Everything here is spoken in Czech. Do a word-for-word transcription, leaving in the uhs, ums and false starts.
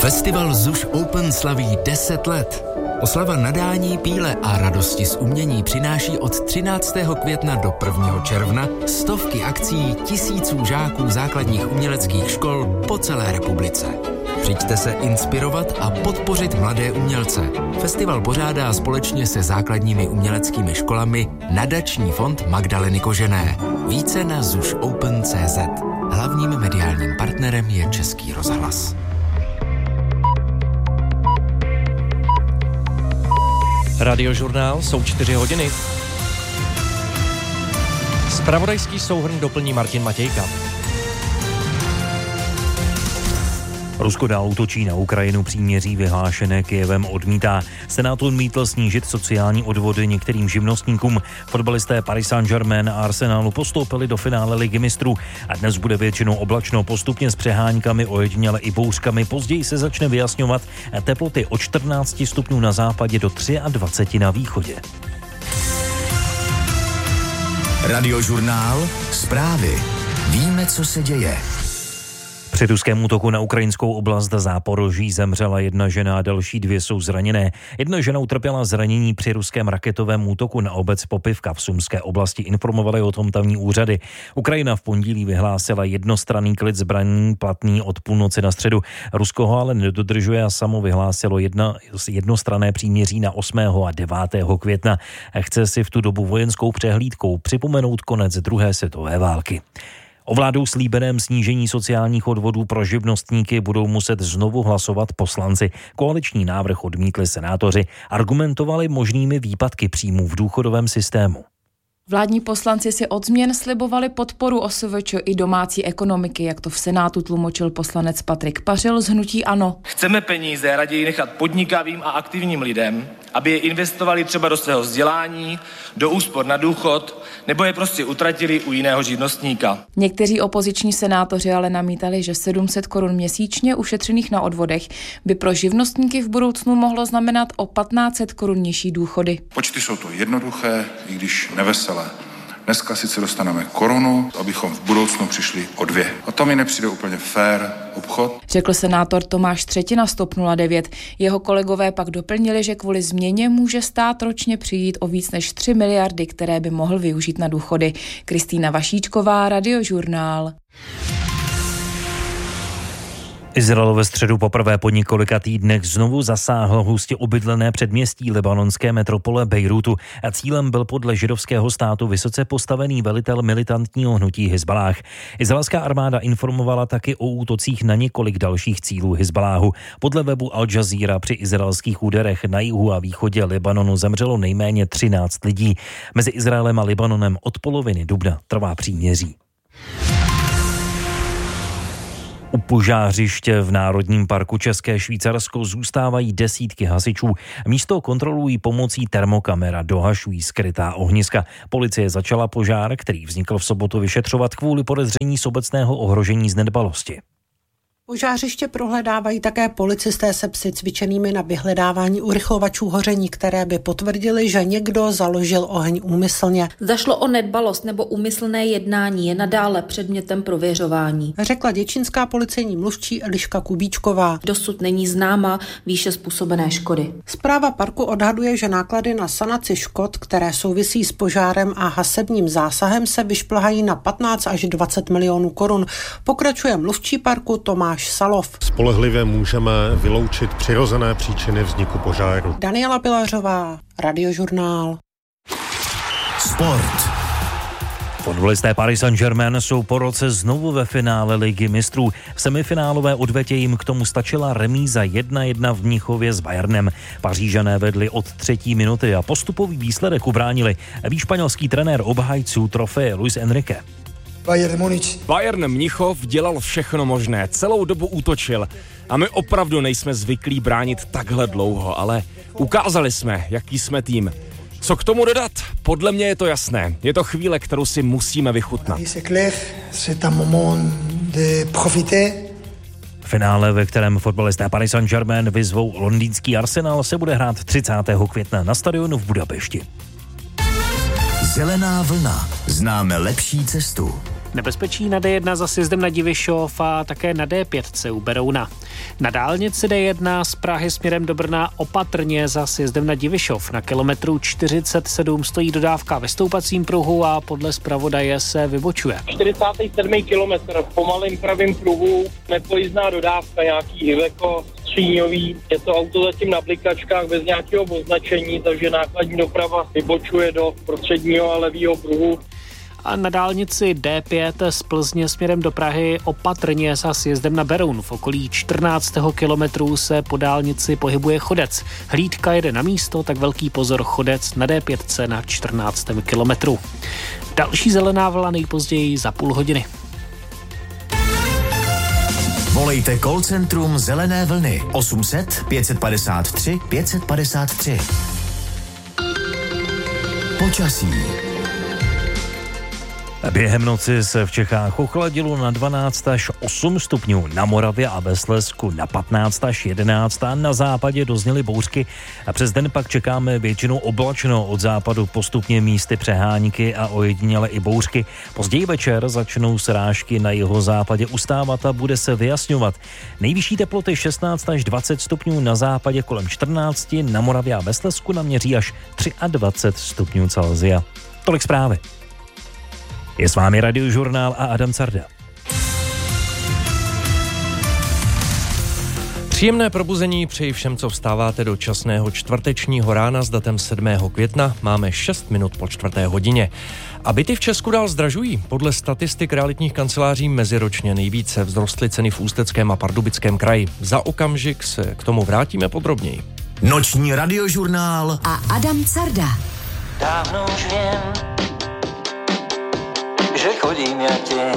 Festival Zuš Open slaví deset let. Oslava nadání, píle a radosti z umění přináší od třináctého května do prvního června stovky akcí tisíců žáků základních uměleckých škol po celé republice. Přijďte se inspirovat a podpořit mladé umělce. Festival pořádá společně se základními uměleckými školami Nadační fond Magdaleny Kožené. Více na zuš open tečka cé zet. Hlavním mediálním partnerem je Český rozhlas. Radiožurnál, jsou čtyři hodiny. Zpravodajský souhrn doplní Martin Matějka. Rusko dál útočí na Ukrajinu, příměří vyhlášené Kyjevem odmítá. Senát odmítl snížit sociální odvody některým živnostníkům. Fotbalisté Paris Saint-Germain a Arsenalu postoupili do finále Ligy mistrů a dnes bude většinou oblačno, postupně s přeháňkami, ojediněle i bouřkami. Později se začne vyjasňovat teploty od čtrnáct stupňů na západě do dvacet tři na východě. Radiožurnál, zprávy. Víme, co se děje. Při ruském útoku na ukrajinskou oblast Záporoží zemřela jedna žena a další dvě jsou zraněné. Jedna žena utrpěla zranění při ruském raketovém útoku na obec Popivka v Sumské oblasti, informovaly o tom tamní úřady. Ukrajina v pondělí vyhlásila jednostranný klid zbraní platný od půlnoci na středu. Rusko ho ale nedodržuje a samo vyhlásilo jedna, jednostranné příměří na osmého a devátého května. Chce si v tu dobu vojenskou přehlídkou připomenout konec druhé světové války. O vládou slíbeném snížení sociálních odvodů pro živnostníky budou muset znovu hlasovat poslanci. Koaliční návrh odmítli senátoři, argumentovali možnými výpadky příjmů v důchodovém systému. Vládní poslanci si od změn slibovali podporu O S V Č i domácí ekonomiky, jak to v Senátu tlumočil poslanec Patrik Pařil z hnutí ANO. Chceme peníze raději nechat podnikavým a aktivním lidem, aby je investovali třeba do svého vzdělání, do úspor na důchod, nebo je prostě utratili u jiného živnostníka. Někteří opoziční senátoři ale namítali, že sedm set korun měsíčně ušetřených na odvodech by pro živnostníky v budoucnu mohlo znamenat o patnáct set korun nižší důchody. Počty jsou to jednoduché, i když neveselé. Dneska sice dostaneme korunu, abychom v budoucnu přišli o dvě. A to mi nepřijde úplně fér obchod. Řekl senátor Tomáš Třetina z TOP nula devět. Jeho kolegové pak doplnili, že kvůli změně může stát ročně přijít o víc než tři miliardy, které by mohl využít na důchody. Kristýna Vašíčková, Radiožurnál. Izrael ve středu poprvé po několika týdnech znovu zasáhl hustě obydlené předměstí libanonské metropole Bejrútu a cílem byl podle židovského státu vysoce postavený velitel militantního hnutí Hizballáh. Izraelská armáda informovala taky o útocích na několik dalších cílů Hizballáhu. Podle webu Al Jazeera při izraelských úderech na jihu a východě Libanonu zemřelo nejméně třináct lidí. Mezi Izraelem a Libanonem od poloviny dubna trvá příměří. U požářiště v Národním parku České Švýcarsko zůstávají desítky hasičů. Místo kontrolují pomocí termokamera, dohašují skrytá ohniska. Policie začala požár, který vznikl v sobotu, vyšetřovat kvůli podezření z obecného ohrožení z nedbalosti. Požářiště prohledávají také policisté se psy cvičenými na vyhledávání urychlovačů hoření, které by potvrdili, že někdo založil oheň úmyslně. Zašlo o nedbalost nebo úmyslné jednání, je nadále předmětem prověřování, řekla děčínská policejní mluvčí Eliška Kubíčková. Dosud není známa výše způsobené škody. Správa parku odhaduje, že náklady na sanaci škod, které souvisí s požárem a hasebním zásahem, se vyšplhají na patnáct až dvacet milionů korun. Pokračuje mluvčí parku Tomáš Salov. Spolehlivě můžeme vyloučit přirozené příčiny vzniku požáru. Daniela Pilařová, Radiožurnál. Sport. Fotbalisté Paris Saint-Germain jsou po roce znovu ve finále Ligy mistrů. V semifinálové odvetě jim k tomu stačila remíza jedna jedna v Mnichově s Bayernem. Pařížané vedli od třetí minuty a postupový výsledek ubránili španělský trenér obhájců trofeje Luis Enrique. Bayern Munich. Bayern Mnichov dělal všechno možné, celou dobu útočil a my opravdu nejsme zvyklí bránit takhle dlouho, ale ukázali jsme, jaký jsme tým. Co k tomu dodat? Podle mě je to jasné. Je to chvíle, kterou si musíme vychutnat. Finále, ve kterém fotbalisté Paris Saint-Germain vyzvou londýnský Arsenal, se bude hrát třicátého května na stadionu v Budapešti. Zelená vlna. Známe lepší cestu. Nebezpečí na D jedna za sjezdem na Divišov a také na D pět u Berouna. Na dálnici D jedna z Prahy směrem do Brna opatrně za sjezdem na Divišov. Na kilometru čtyřicet sedm stojí dodávka ve stoupacím pruhu a podle zpravodaje se vybočuje. čtyřicátý sedmý kilometr v pomalém pravým pruhu, nepojízdná dodávka, nějaký Iveco Stříňový. Je to auto zatím na blikačkách bez nějakého označení, takže nákladní doprava vybočuje do prostředního a levýho pruhu. A na dálnici D pět z Plzně směrem do Prahy opatrně za sjezdem na Beroun. V okolí čtrnáctého kilometru se po dálnici pohybuje chodec. Hlídka jede na místo, tak velký pozor, chodec na D pět na čtrnáctém kilometru. Další zelená vlna nejpozději za půl hodiny. Volejte call centrum Zelené vlny osm set pět padesát tři pět padesát tři. Počasí. Během noci se v Čechách ochladilo na dvanáct až osm stupňů, na Moravě a ve Slezsku na patnáct až jedenáct a na západě dozněly bouřky a přes den pak čekáme většinou oblačno, od západu postupně místy přehánky a ojediněle i bouřky. Později večer začnou srážky na jihozápadě ustávat a bude se vyjasňovat. Nejvyšší teploty šestnáct až dvacet stupňů na západě, kolem čtrnáct, na Moravě a ve Slezsku naměří až dvacet tři stupňů Celsia. Tolik zprávy. Je s vámi Radiožurnál a Adam Carda. Příjemné probuzení přeji všem, co vstáváte do časného čtvrtečního rána s datem sedmého května. Máme šest minut po čtvrté hodině. A byty v Česku dál zdražují. Podle statistik realitních kanceláří meziročně nejvíce vzrostly ceny v Ústeckém a Pardubickém kraji. Za okamžik se k tomu vrátíme podrobněji. Noční Radiožurnál a Adam Carda. Dávno už vím, že chodím jak tě.